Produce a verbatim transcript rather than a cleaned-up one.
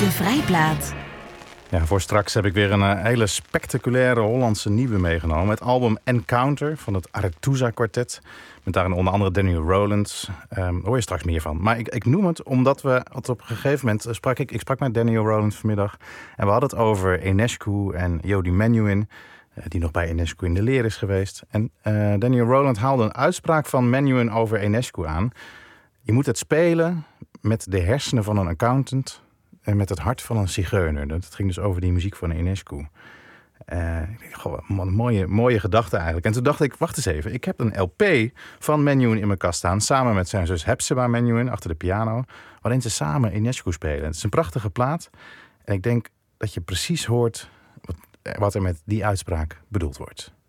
De Vrijplaat. Ja, voor straks heb ik weer een uh, hele spectaculaire Hollandse nieuwe meegenomen. Het album Encounter van het Aretusa Quartet. Met daarin onder andere Daniel Rowlands. Um, hoor je straks meer van. Maar ik, ik noem het omdat we op een gegeven moment sprak ik... Ik sprak met Daniel Rowlands vanmiddag. En we hadden het over Enescu en Jody Menuhin. Uh, die nog bij Enescu in de leer is geweest. En uh, Daniel Rowlands haalde een uitspraak van Menuhin over Enescu aan. Je moet het spelen met de hersenen van een accountant... en met het hart van een zigeuner. Dat ging dus over die muziek van Enescu. Uh, ik denk, goh, een mooie, mooie gedachte eigenlijk. En toen dacht ik, wacht eens even. Ik heb een L P van Menuhin in mijn kast staan... samen met zijn zus Hepzibah Menuhin achter de piano... waarin ze samen Enescu spelen. Het is een prachtige plaat. En ik denk dat je precies hoort wat, wat er met die uitspraak bedoeld wordt.